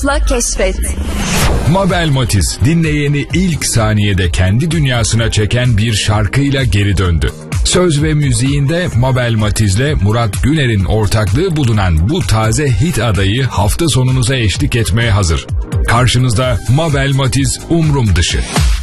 Tıkla keşfet. Mabel Matiz dinleyeni ilk saniyede kendi dünyasına çeken bir şarkıyla geri döndü. Söz ve müziğinde Mabel Matiz'le Murat Güner'in ortaklığı bulunan bu taze hit adayı hafta sonunuza eşlik etmeye hazır. Karşınızda Mabel Matiz Umrum Dışı.